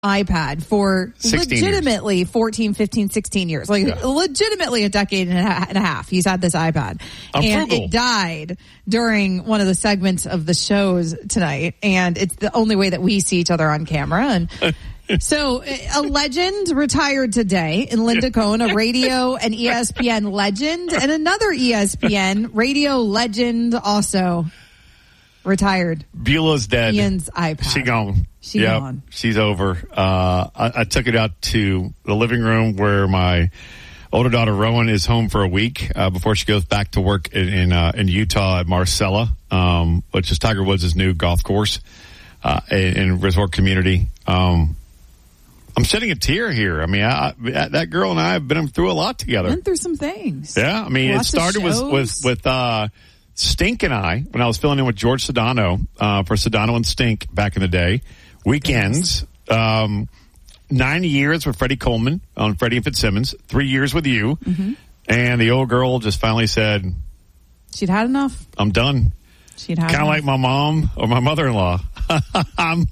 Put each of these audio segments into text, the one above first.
iPad for legitimately years. 14, 15, 16 years. Legitimately a decade and a half. He's had this iPad. It died during one of the segments of the shows tonight. And it's the only way that we see each other on camera. And so a legend retired today in Linda Cohn, a radio and ESPN legend, and another ESPN radio legend also retired. Beulah's dead. Ian's iPad. She gone. Gone. She's over. I took it out to the living room where my older daughter Rowan is home for a week before she goes back to work in Utah at Marcella, which is Tiger Woods' new golf course in resort community. I'm shedding a tear here. I mean, that girl and I have been through a lot together. Been through some things. Yeah, I mean, it started with Stink and I, when I was filling in with George Sedano for Sedano and Stink back in the day. Weekends, 9 years with Freddie Coleman on Freddie and Fitzsimmons, 3 years with you. Mm-hmm. And the old girl just finally said, she'd had enough. I'm done. She'd had kind of like my mom or my mother-in-law. I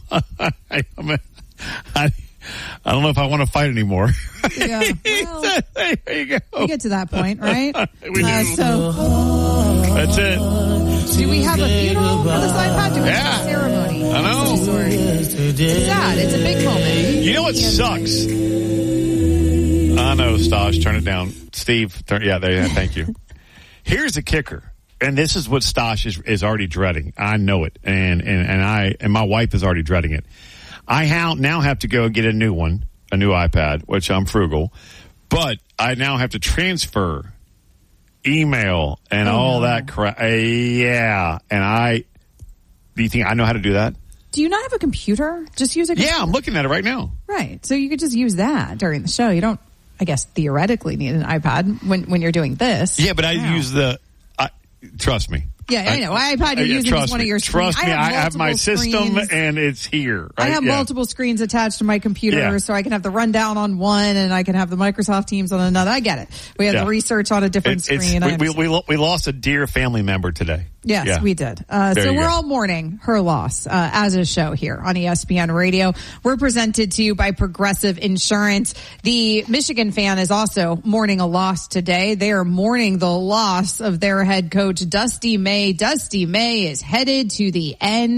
don't know if I want to fight anymore. Yeah. Well, there you go. We get to that point, right? That's it. Do we have a funeral for this iPad? Do we have a ceremony? I know. It's sad. It's a big moment. You know what sucks? I know, Stosh. Turn it down. Steve, thank you. Here's the kicker. And this is what Stosh is already dreading. I know it. And my wife is already dreading it. I now have to go get a new iPad, which I'm frugal, but I now have to transfer email and all that crap. Yeah. And do you think I know how to do that? Do you not have a computer? Just use a computer. Yeah, I'm looking at it right now. Right. So you could just use that during the show. You don't, I guess, theoretically need an iPad when you're doing this. Yeah, but I use trust me. Yeah, I know. iPad you're using is one of your screens. Trust me, I have my system and it's here. Right? I have multiple screens attached to my computer, so I can have the rundown on one and I can have the Microsoft Teams on another. I get it. We have the research on a different screen. We lost a dear family member today. Yes, we did. So we're all mourning her loss as a show here on ESPN Radio. We're presented to you by Progressive Insurance. The Michigan fan is also mourning a loss today. They are mourning the loss of their head coach, Dusty May. Dusty May is headed to the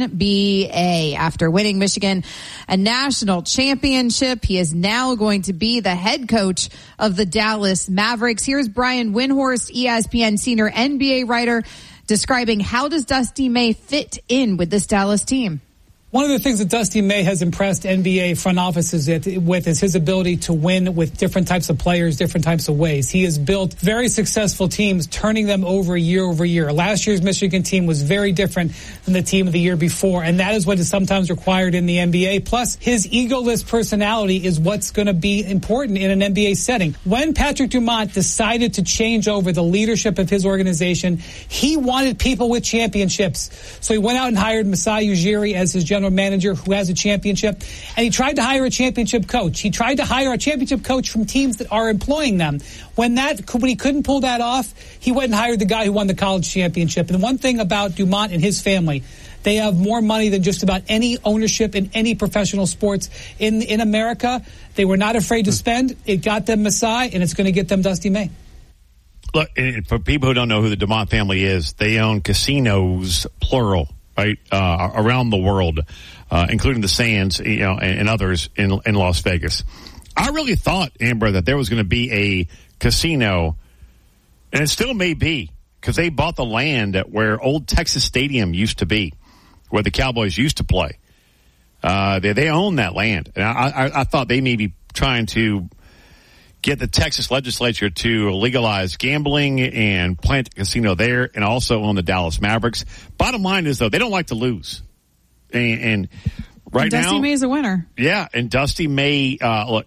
NBA after winning Michigan a national championship. He is now going to be the head coach of the Dallas Mavericks. Here's Brian Windhorst, ESPN senior NBA writer, describing how does Dusty May fit in with this Dallas team. One of the things that Dusty May has impressed NBA front offices with is his ability to win with different types of players, different types of ways. He has built very successful teams, turning them over year. Last year's Michigan team was very different than the team of the year before, and that is what is sometimes required in the NBA. Plus, his egoless personality is what's going to be important in an NBA setting. When Patrick Dumont decided to change over the leadership of his organization, he wanted people with championships. So he went out and hired Masai Ujiri as his general manager who has a championship, and he tried to hire a championship coach. He tried to hire a championship coach from teams that are employing them. When he couldn't pull that off, he went and hired the guy who won the college championship. And one thing about Dumont and his family, they have more money than just about any ownership in any professional sports in America. They were not afraid to spend. It got them Masai, and it's going to get them Dusty May. Look, for people who don't know who the Dumont family is, they own casinos, plural, right, around the world, including the Sands, and others in Las Vegas. I really thought, Amber, that there was going to be a casino, and it still may be, because they bought the land where old Texas Stadium used to be, where the Cowboys used to play. They own that land, and I thought they may be trying to get the Texas legislature to legalize gambling and plant a casino there, and also own the Dallas Mavericks. Bottom line is, though, they don't like to lose. And right now, Dusty May is a winner. Yeah, and Dusty May, look,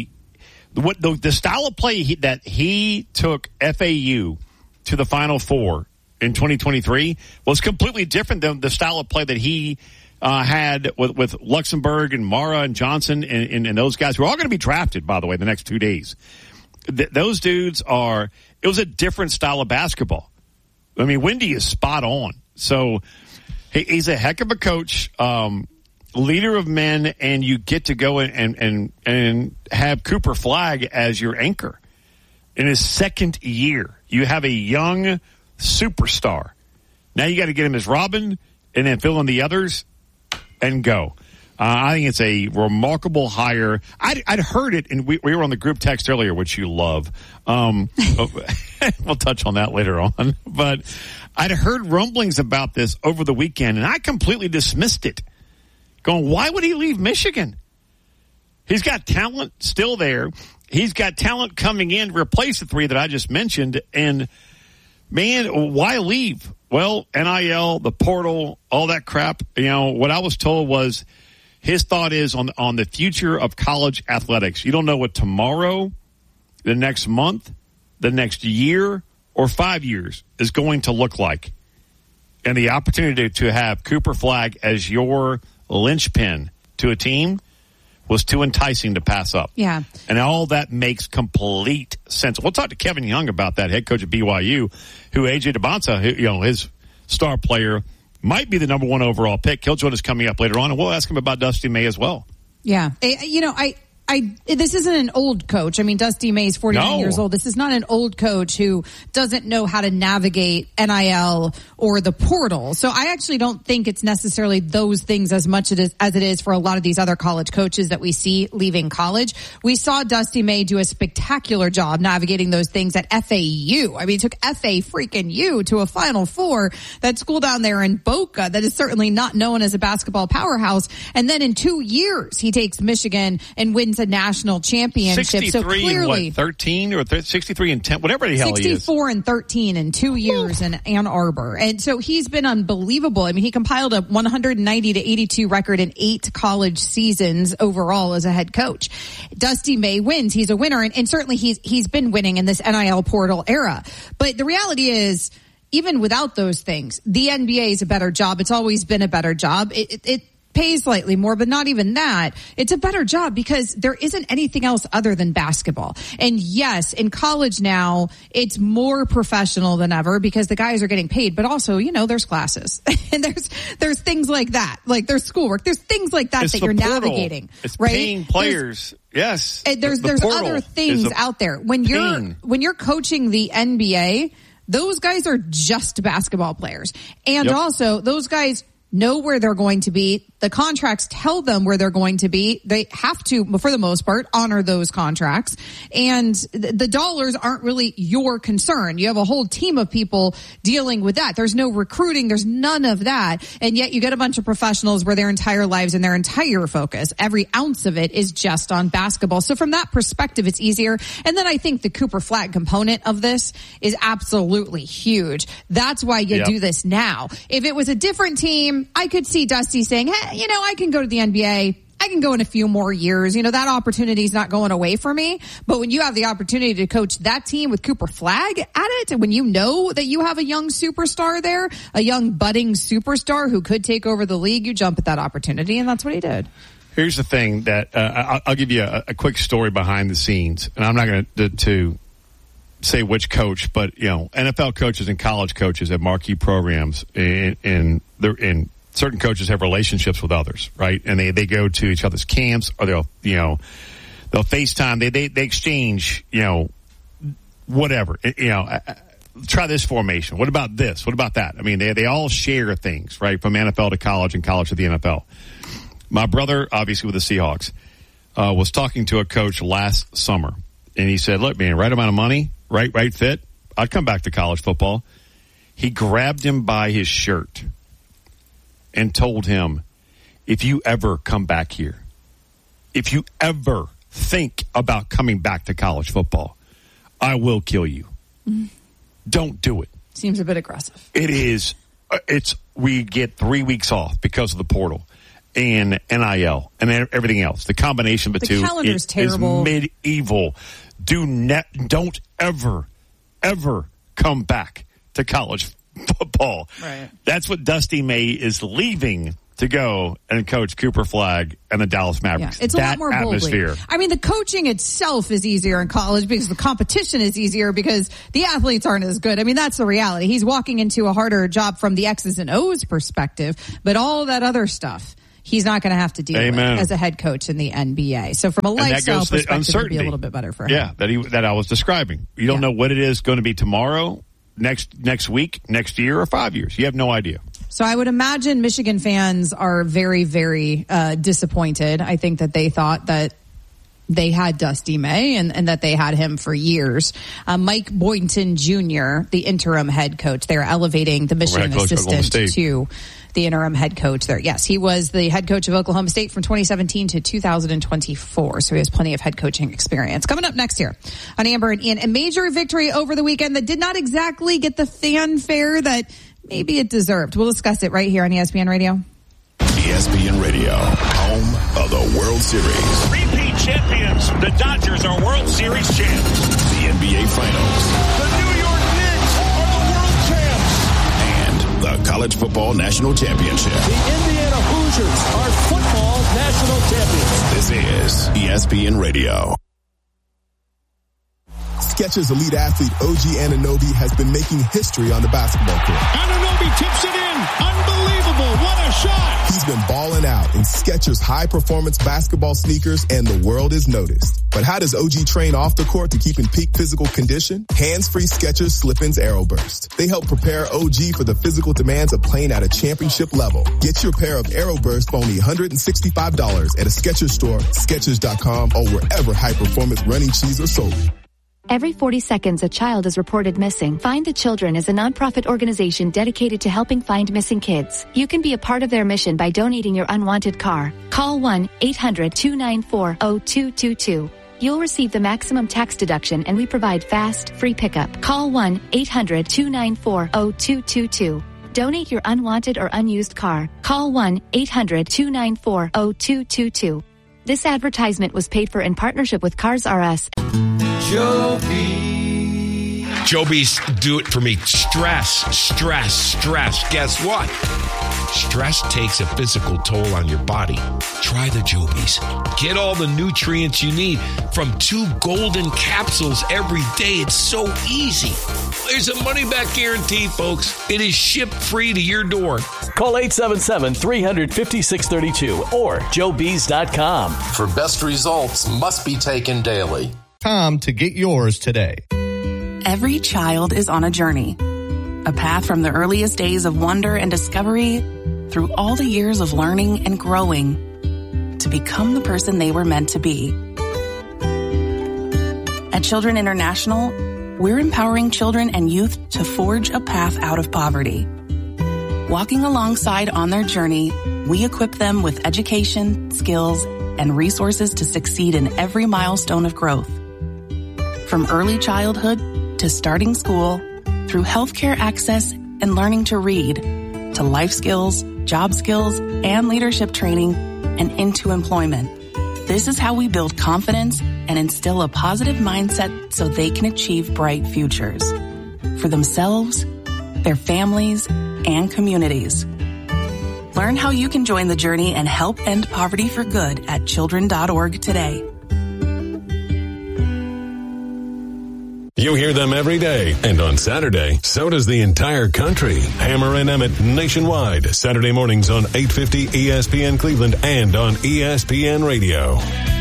the style of play that he took FAU to the Final Four in 2023 was completely different than the style of play that he had with Luxembourg and Mara and Johnson and those guys who are all going to be drafted, by the way, the next 2 days. Those dudes it was a different style of basketball. I mean, Wendy is spot on. So he's a heck of a coach. leader of men, and you get to go and have Cooper Flagg as your anchor. In his second year, you have a young superstar. Now you got to get him as Robin and then fill in the others and go. I think it's a remarkable hire. I'd heard it, and we were on the group text earlier, which you love. We'll touch on that later on. But I'd heard rumblings about this over the weekend, and I completely dismissed it. Going, why would he leave Michigan? He's got talent still there. He's got talent coming in to replace the three that I just mentioned. And, man, why leave? Well, NIL, the portal, all that crap. You know, what I was told was his thought is on the future of college athletics. You don't know what tomorrow, the next month, the next year, or 5 years is going to look like. And the opportunity to have Cooper Flagg as your linchpin to a team was too enticing to pass up. Yeah. And all that makes complete sense. We'll talk to Kevin Young about that, head coach at BYU, who A.J. Debonsa, his star player, might be the number one overall pick. He'll join us coming up later on, and we'll ask him about Dusty May as well. Yeah. This isn't an old coach. I mean, Dusty May is 49 years old. This is not an old coach who doesn't know how to navigate NIL or the portal. So I actually don't think it's necessarily those things as much as it is for a lot of these other college coaches that we see leaving college. We saw Dusty May do a spectacular job navigating those things at FAU. I mean, he took FA freaking U to a Final Four, that school down there in Boca that is certainly not known as a basketball powerhouse. And then in 2 years, he takes Michigan and wins a national championship. 63 so clearly, and 13 or 63 and 10, whatever the hell he is. 64 and 13 in 2 years in Ann Arbor. And so he's been unbelievable. I mean, he compiled a 190 to 82 record in 8 college seasons overall as a head coach. Dusty May wins. He's a winner. And certainly he's been winning in this NIL portal era. But the reality is, even without those things, the NBA is a better job. It's always been a better job. It pays slightly more, but not even that. It's a better job because there isn't anything else other than basketball. And yes, in college now, it's more professional than ever because the guys are getting paid, but also, there's classes and there's things like that. Like there's schoolwork. There's things like that you're portal. Navigating. It's right? Paying players. Yes. And there's other things out there. When you're coaching the NBA, those guys are just basketball players. And also those guys know where they're going to be. The contracts tell them where they're going to be. They have to, for the most part, honor those contracts. And the dollars aren't really your concern. You have a whole team of people dealing with that. There's no recruiting. There's none of that. And yet you get a bunch of professionals where their entire lives and their entire focus, every ounce of it is just on basketball. So from that perspective, it's easier. And then I think the Cooper Flagg component of this is absolutely huge. That's why you do this now. If it was a different team, I could see Dusty saying, hey, I can go to the NBA. I can go in a few more years. That opportunity is not going away for me. But when you have the opportunity to coach that team with Cooper Flagg at it, and when you know that you have a young superstar there, a young budding superstar who could take over the league, you jump at that opportunity, and that's what he did. Here's the thing that I'll give you a quick story behind the scenes, and I'm not going to say which coach, but NFL coaches and college coaches at marquee programs, and they're in. Certain coaches have relationships with others, right? And they go to each other's camps, or they'll FaceTime. They exchange, whatever. Try this formation. What about this? What about that? I mean, they all share things, right? From NFL to college and college to the NFL. My brother, obviously with the Seahawks, was talking to a coach last summer, and he said, "Look, man, right amount of money, right fit. I'd come back to college football." He grabbed him by his shirt and told him, if you ever come back here, if you ever think about coming back to college football, I will kill you. Mm-hmm. Don't do it. Seems a bit aggressive. It is. We get 3 weeks off because of the portal and NIL and everything else. The combination of the two calendar's terrible. Is medieval. Don't ever come back to college football. Right. That's what Dusty May is leaving to go and coach Cooper Flagg and the Dallas Mavericks. Yeah, it's a lot more atmosphere. boldly. I mean, the coaching itself is easier in college because the competition is easier because the athletes aren't as good. I mean, that's the reality. He's walking into a harder job from the X's and O's perspective, but all that other stuff, he's not going to have to deal with as a head coach in the NBA. So from a lifestyle perspective, it would be a little bit better for him. Yeah, that I was describing. You don't know what it is going to be tomorrow, next week, next year, or 5 years. You have no idea. So I would imagine Michigan fans are very, very disappointed. I think that they thought that they had Dusty May and that they had him for years. Mike Boynton Jr., the interim head coach, they're elevating the Michigan assistant to the interim head coach there. Yes, he was the head coach of Oklahoma State from 2017 to 2024. So he has plenty of head coaching experience. Coming up next year on Amber and Ian, a major victory over the weekend that did not exactly get the fanfare that maybe it deserved. We'll discuss it right here on ESPN Radio. ESPN Radio, home of the World Series. Repeat champions, the Dodgers are World Series champs. The NBA Finals. The New York Knicks are the world champs. And the College Football National Championship. The Indiana Hoosiers are football national champions. This is ESPN Radio. Skechers elite athlete OG Anunoby has been making history on the basketball court. Anunoby tips it in. Unbelievable. What a shot. He's been balling out in Skechers high-performance basketball sneakers, and the world is noticed. But how does OG train off the court to keep in peak physical condition? Hands-free Skechers Slip-ins Aeroburst. They help prepare OG for the physical demands of playing at a championship level. Get your pair of Aeroburst for only $165 at a Skechers store, Skechers.com, or wherever high-performance running shoes are sold. Every 40 seconds, a child is reported missing. Find the Children is a nonprofit organization dedicated to helping find missing kids. You can be a part of their mission by donating your unwanted car. Call 1-800-294-0222. You'll receive the maximum tax deduction, and we provide fast, free pickup. Call 1-800-294-0222. Donate your unwanted or unused car. Call 1-800-294-0222. This advertisement was paid for in partnership with Cars R Us. Joby's do it for me. Stress. Guess what? Stress takes a physical toll on your body. Try the Joby's. Get all the nutrients you need from 2 golden capsules every day. It's so easy. There's a money-back guarantee, folks. It is shipped free to your door. Call 877-350-632 or joebees.com. For best results, must be taken daily. Time to get yours today. Every child is on a journey. A path from the earliest days of wonder and discovery through all the years of learning and growing to become the person they were meant to be. At Children International, we're empowering children and youth to forge a path out of poverty. Walking alongside on their journey, we equip them with education, skills, and resources to succeed in every milestone of growth. From early childhood to starting school, through healthcare access and learning to read, to life skills, job skills, and leadership training, and into employment. This is how we build confidence and instill a positive mindset so they can achieve bright futures for themselves, their families, and communities. Learn how you can join the journey and help end poverty for good at children.org today. You hear them every day, and on Saturday, so does the entire country. Hammer and Emmett nationwide, Saturday mornings on 850 ESPN Cleveland and on ESPN Radio.